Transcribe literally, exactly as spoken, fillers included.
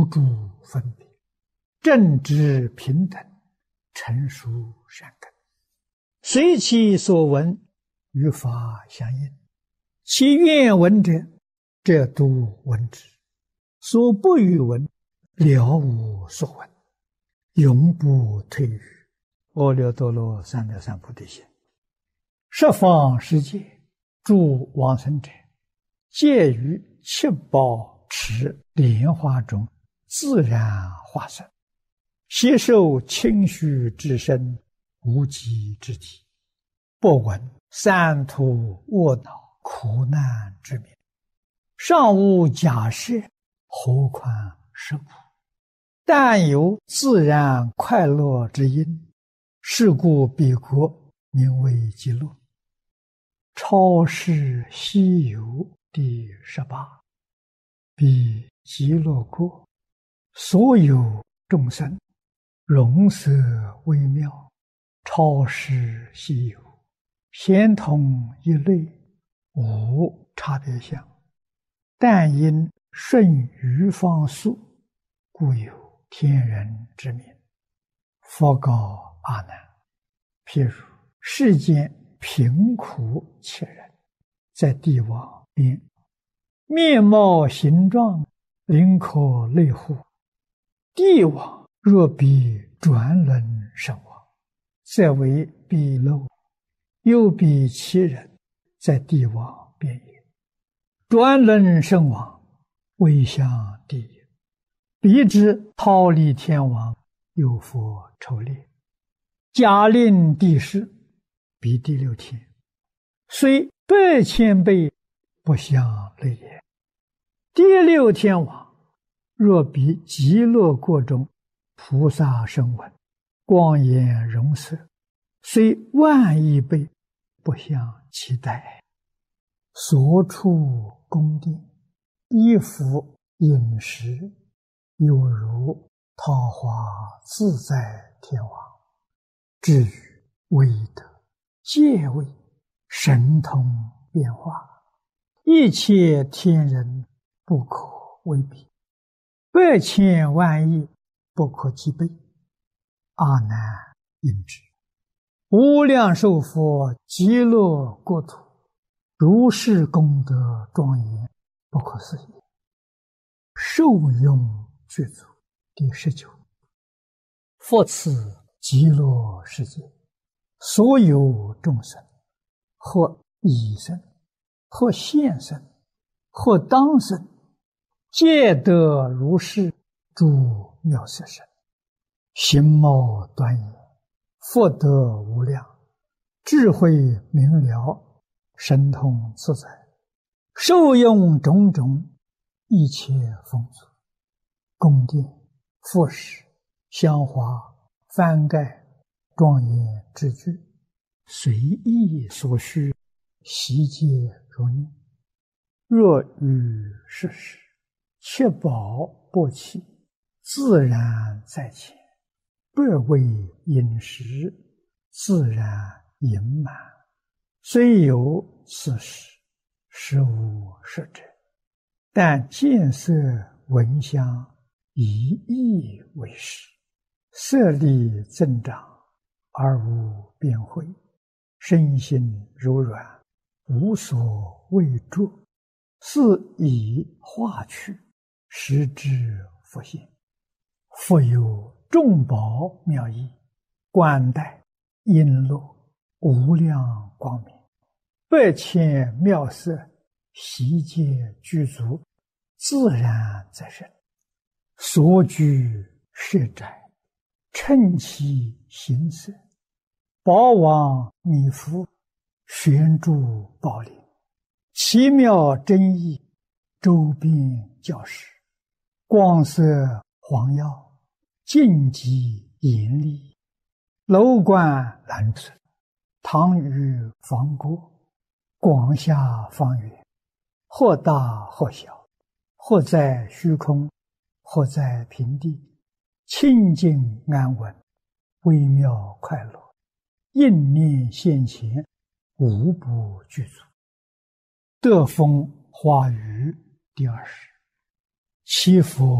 诸分别，正直平等，成熟善根，随其所闻，与法相应。其愿闻者，则度闻之；所不欲闻，了无所闻，永不退于阿耨多罗三藐三菩提心。十方世界诸往生者，皆于七宝池莲花中自然化身，悉受清虚之身，无极之体，不闻三途卧恼苦难之名，尚无假设，何况是苦？但有自然快乐之因，是故彼国名为极乐。超世西游第十八，彼极乐国，所有众生容色微妙，超世西游，咸同一类，无差别相，但因顺于方速，故有天人之名。佛告阿难：譬如世间贫苦切人，在地网边，面貌形状，灵可类乎？地网若比转轮身网，则为彼漏；又比其人，在地网边也。转轮身网，为向地也。彼之忉利天王，有佛筹列，假令地势，彼第六天，虽百千倍，不相类也。第六天王，若比极乐国中菩萨声闻，光颜容色，虽万亿倍，不相期待。所处宫殿，衣服饮食，犹如桃花自在天王。至于威德、戒位、神通变化，一切天人不可为比，百千万亿不可计备。阿难应知，无量寿佛极乐国土，如是功德庄严，不可思议。受用具足第十九。佛此极乐世界，所有众生，或已生，或现生，或当生，皆得如是诸妙色身，形貌端严，福德无量，智慧明了，神通自在，受用种种一切丰足，宫殿、服饰、香花、幡盖、庄严之具，随意所需，悉皆如念。若于世时，七宝钵器，自然在前，百味饮食，自然盈满。虽有此时，实无实者，但见色闻香，以意为实，色力增长，而无边慧，身心柔软，无所畏著，是以化去，实之佛性。复有众宝妙义，冠带璎珞，无量光明，百千妙色，悉皆具足，自然在身。所居舍宅，称其形色，宝王弥覆，悬诸宝林，奇妙真义，周遍教室，光色黄耀，净极严厉，楼观蓝色，堂宇房郭，广厦方圆，或大或小，或在虚空，或在平地，清净安稳，微妙快乐，应念现前，无不具足。得风花雨第二十。七佛